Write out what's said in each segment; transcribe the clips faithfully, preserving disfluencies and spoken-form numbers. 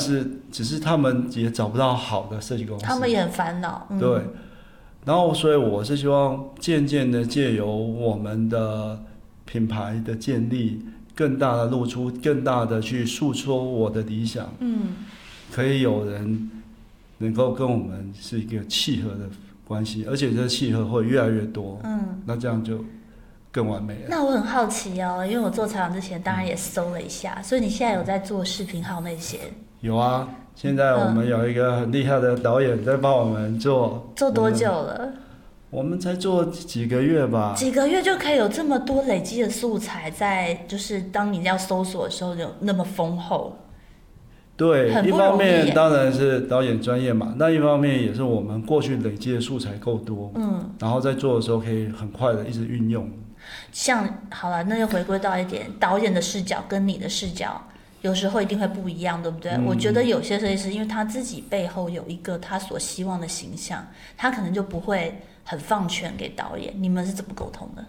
是只是他们也找不到好的设计公司， 他们也很烦恼。嗯、 对，然后所以我是希望渐渐的借由我们的品牌的建立，更大的露出，更大的去诉说我的理想， 嗯， 可以有人能够跟我们是一个契合的关系，而且这契合会越来越多， 嗯， 那这样就更完美了。 那我很好奇哦，因为我做采访之前当然也搜了一下，嗯、所以你现在有在做视频号那些？ 有啊，现在我们有一个很厉害的导演在帮我们做。 做多久了？ 我们才做几个月吧。 几个月就可以有这么多累积的素材，在就是当你要搜索的时候有那么丰厚。 对，一方面当然是导演专业嘛，那一方面也是我们过去累积的素材够多，嗯，然后在做的时候可以很快的一直运用。 像好了，那就回归到一点，导演的视角跟你的视角有时候一定会不一样，对不对？嗯、我觉得有些设计师，因为他自己背后有一个他所希望的形象，他可能就不会很放权给导演。你们是怎么沟通的？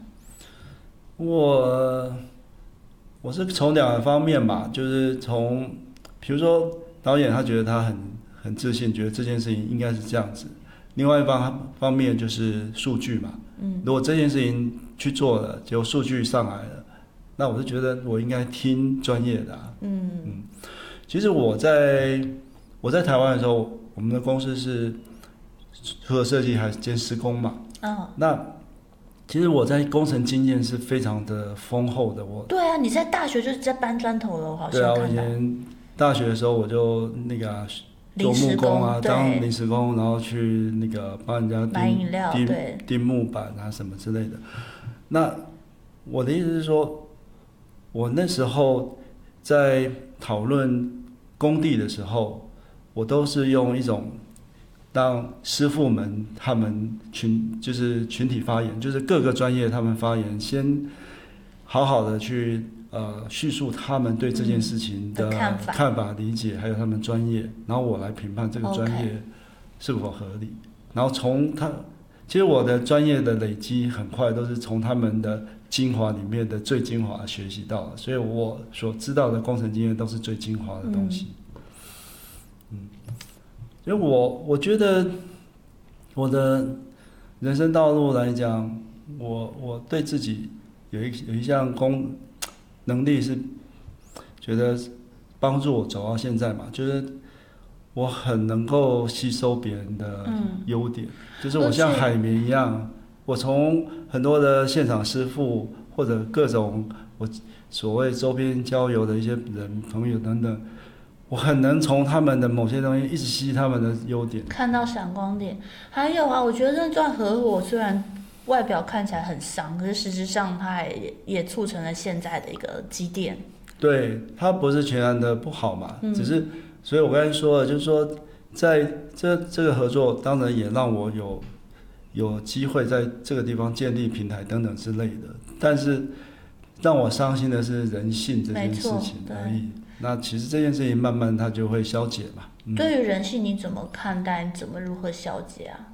我我是从两个方面吧，就是从比如说导演他觉得他很很自信，觉得这件事情应该是这样子。另外一方方面就是数据嘛，嗯，如果这件事情去做了，结果数据上来了，那我是觉得我应该听专业的、啊，嗯嗯。其实我在我在台湾的时候，我们的公司是除了设计还兼施工嘛，哦，那其实我在工程经验是非常的丰厚的。我对啊，你在大学就是在搬砖头了，我好像看到。 对啊，我以前大学的时候我就那个、啊、做木工啊，当临时工，然后去那个帮人家钉钉钉木板啊什么之类的。那我的意思是说，我那时候在讨论工地的时候，我都是用一种让师傅们他们群就是群体发言，就是各个专业他们发言，先好好的去呃叙述他们对这件事情的看法、嗯、看法理解，还有他们专业，然后我来评判这个专业是否合理。Okay. 然后从他，其实我的专业的累积很快，都是从他们的精华里面的最精华学习到的，所以我所知道的工程经验都是最精华的东西。嗯，因为我我觉得我的人生道路来讲，我我对自己有一有一项功能力是觉得帮助我走到现在嘛，就是我很能够吸收别人的优点，嗯、就是我像海绵一样，我从很多的现场师傅或者各种我所谓周边交流的一些人朋友等等。我很能从他们的某些东西一直吸他们的优点， 看到闪光点。还有啊，我觉得这段合伙虽然外表看起来很伤，可是实质上它也也促成了现在的一个积淀。 对，它不是全然的不好嘛，嗯、只是，所以我刚才说了，就是说，在这这个合作，当然也让我有有机会在这个地方建立平台等等之类的。但是让我伤心的是人性这件事情而已。那其实这件事情慢慢它就会消解嘛。 嗯、对于人性你怎么看待？你怎么如何消解啊？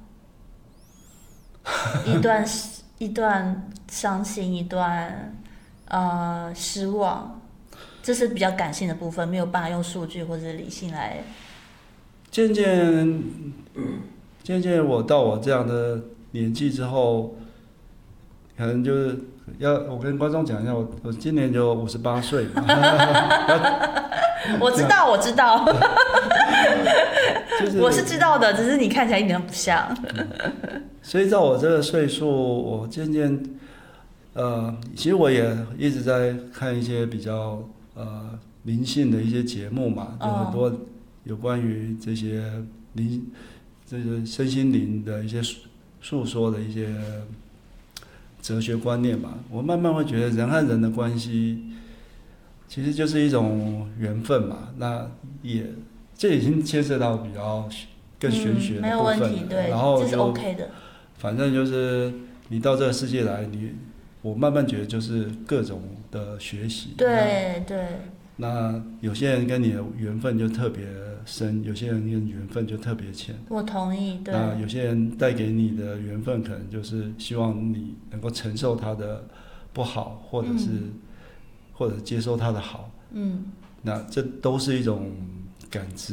一段一段伤心，一段呃失望，这是比较感性的部分，没有办法用数据或者理性来。 渐渐，渐渐我到我这样的年纪之后，可能就是要我跟观众讲一下，我我今年就五十八岁嘛。 我知道，我知道，就是、我是知道的，只是你看起来一点都不像。 所以到我这个岁数，我渐渐，呃，其实我也一直在看一些比较呃灵性的一些节目嘛，有很多有关于这些灵、这个身心灵的一些诉说的一些哲学观念嘛。我慢慢会觉得人和人的关系其实就是一种缘分嘛，那也这已经牵涉到比较更玄学的部分、嗯、没有问题， 对， 然后就这是 OK 的。 反正就是你到这个世界来，你我慢慢觉得就是各种的学习。 对对。 那有些人跟你的缘分就特别深，有些人跟缘分就特别浅。 我同意，对。 那有些人带给你的缘分，可能就是希望你能够承受他的不好，或者是、嗯、或者接受他的好。嗯。那这都是一种感知。